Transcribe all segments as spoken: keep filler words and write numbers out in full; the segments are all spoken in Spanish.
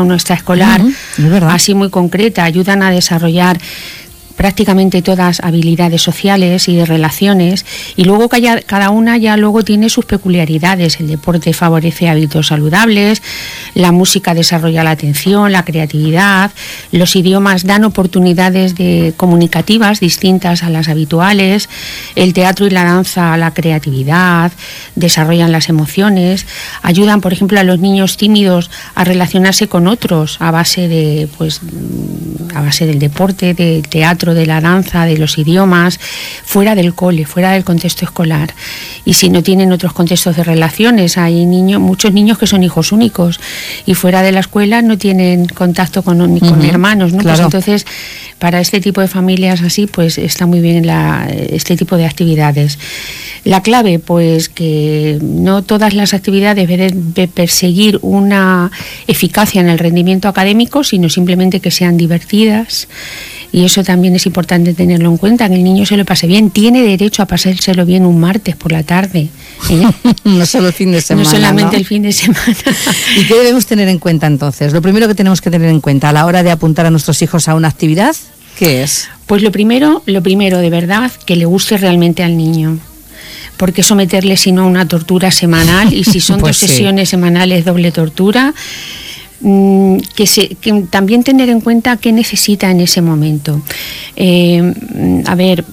una extraescolar, uh-huh, así muy concreta, ayudan a desarrollar prácticamente todas habilidades sociales y de relaciones, y luego cada, cada una ya luego tiene sus peculiaridades. El deporte favorece hábitos saludables, la música desarrolla la atención, la creatividad, los idiomas dan oportunidades de comunicativas distintas a las habituales, el teatro y la danza a la creatividad, desarrollan las emociones, ayudan, por ejemplo, a los niños tímidos a relacionarse con otros a base de, pues, a base del deporte, del teatro, de la danza, de los idiomas, fuera del cole, fuera del contexto escolar. Y si no tienen otros contextos de relaciones, hay niños, muchos niños que son hijos únicos y fuera de la escuela no tienen contacto con, ni con uh-huh, hermanos, ¿no? Claro. Pues entonces, para este tipo de familias así, pues está muy bien la, este tipo de actividades. La clave, pues que no todas las actividades deben de perseguir una eficacia en el rendimiento académico, sino simplemente que sean divertidas. Y eso también es importante tenerlo en cuenta, que el niño se lo pase bien. Tiene derecho a pasárselo bien un martes por la tarde, ¿eh? No solo el fin de semana, No solamente ¿no? el fin de semana. ¿Y qué debemos tener en cuenta entonces? Lo primero que tenemos que tener en cuenta a la hora de apuntar a nuestros hijos a una actividad, ¿qué es? Pues lo primero, lo primero de verdad, que le guste realmente al niño. Porque someterle sino a una tortura semanal, y si son pues dos sí. sesiones semanales, doble tortura. Que, se, que también tener en cuenta qué necesita en ese momento. Eh, a ver,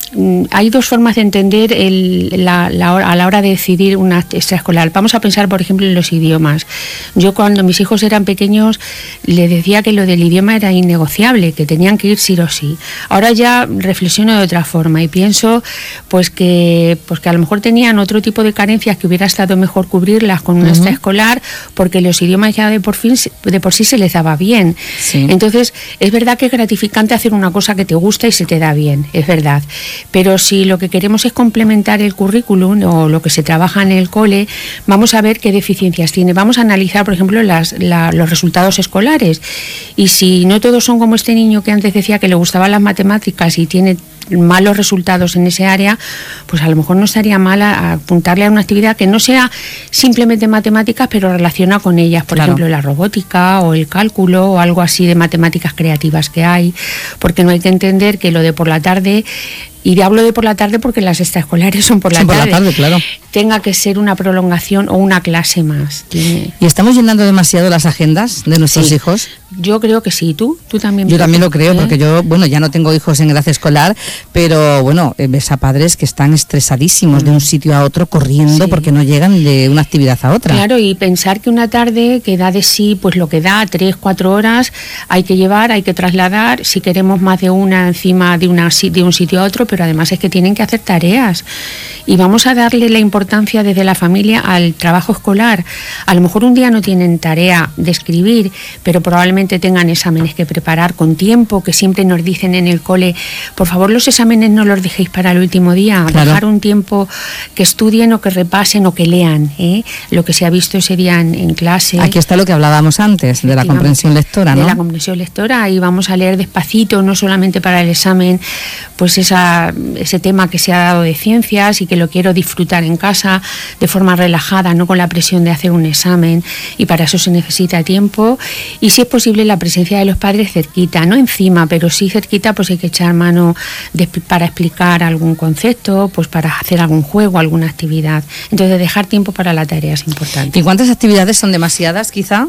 hay dos formas de entender el, la, la, a la hora de decidir una extraescolar. Vamos a pensar, por ejemplo, en los idiomas. Yo cuando mis hijos eran pequeños les decía que lo del idioma era innegociable, que tenían que ir sí o sí. Ahora ya reflexiono de otra forma y pienso pues que, pues que a lo mejor tenían otro tipo de carencias que hubiera estado mejor cubrirlas con una uh-huh. extraescolar, porque los idiomas ya de por, fin, de por sí se les daba bien. Sí. Entonces, es verdad que es gratificante hacer una cosa que te gusta y se te da bien, es verdad. Pero si lo que queremos es complementar el currículum o lo que se trabaja en el cole, vamos a ver qué deficiencias tiene. Vamos a analizar, por ejemplo, las, la, los resultados escolares. Y si no todos son como este niño que antes decía que le gustaban las matemáticas y tiene malos resultados en ese área, pues a lo mejor no estaría mal a apuntarle a una actividad que no sea simplemente matemáticas, pero relaciona con ellas, por claro. ejemplo, la robótica o el cálculo o algo así de matemáticas creativas que hay, porque no hay que entender que lo de por la tarde, y hablo de por la tarde porque las extraescolares son por la son tarde, por la tarde, claro. tenga que ser una prolongación o una clase más. Tiene... ¿Y estamos llenando demasiado las agendas de nuestros sí. hijos? Yo creo que sí. ¿Tú? ¿Tú también? Yo también lo creo, ¿eh? Porque yo, bueno, ya no tengo hijos en edad escolar, pero bueno, ves a padres que están estresadísimos mm. de un sitio a otro corriendo sí. porque no llegan de una actividad a otra. Claro, y pensar que una tarde que da de sí, pues lo que da, tres, cuatro horas, hay que llevar, hay que trasladar, si queremos más de una encima de, una, de un sitio a otro, pero además es que tienen que hacer tareas. Y vamos a darle la importancia desde la familia al trabajo escolar. A lo mejor un día no tienen tarea de escribir, pero probablemente tengan exámenes que preparar con tiempo, que siempre nos dicen en el cole, por favor los exámenes no los dejéis para el último día, claro. dejar un tiempo que estudien o que repasen o que lean, ¿eh? lo que se ha visto ese día en, en clase. Aquí está lo que hablábamos antes, de la comprensión lectora, ¿no? De la comprensión lectora, y vamos a leer despacito, no solamente para el examen, pues esa, ese tema que se ha dado de ciencias y que lo quiero disfrutar en casa de forma relajada, no con la presión de hacer un examen, y para eso se necesita tiempo, y si es posible la presencia de los padres cerquita, no encima, pero sí cerquita, pues hay que echar mano de, para explicar algún concepto, pues para hacer algún juego, alguna actividad. Entonces dejar tiempo para la tarea es importante. ¿Y cuántas actividades son demasiadas quizá?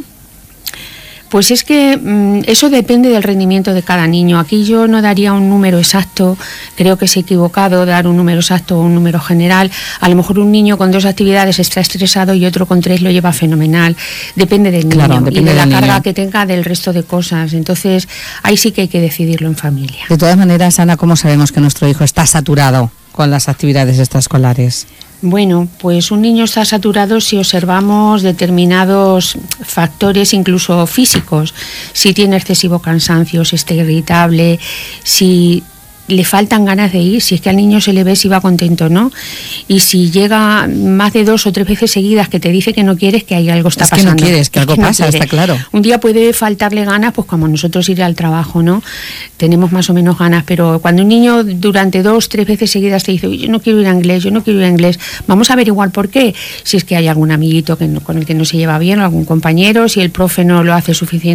Pues es que mmm, eso depende del rendimiento de cada niño. Aquí yo no daría un número exacto, creo que es equivocado dar un número exacto o un número general. A lo mejor un niño con dos actividades está estresado y otro con tres lo lleva fenomenal. Depende del claro, niño depende y de la carga niño. que tenga del resto de cosas. Entonces ahí sí que hay que decidirlo en familia. De todas maneras, Ana, ¿cómo sabemos que nuestro hijo está saturado con las actividades extraescolares? Bueno, pues un niño está saturado si observamos determinados factores, incluso físicos. Si tiene excesivo cansancio, si está irritable, si le faltan ganas de ir, si es que al niño se le ve si va contento o no, y si llega más de dos o tres veces seguidas que te dice que no quieres, que hay algo está es pasando. Que no quieres, que es algo que no pasa, quiere. Está claro. Un día puede faltarle ganas, pues como nosotros ir al trabajo, ¿no? Tenemos más o menos ganas, pero cuando un niño durante dos, tres veces seguidas te dice, yo no quiero ir a inglés, yo no quiero ir a inglés, vamos a averiguar por qué. Si es que hay algún amiguito que no, con el que no se lleva bien, o algún compañero, si el profe no lo hace suficiente.